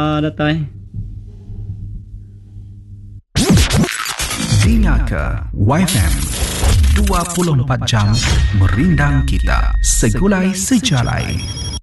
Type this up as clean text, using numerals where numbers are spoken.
Datai. Dengarkan YFM 24 jam merindang kita segulai sejalai.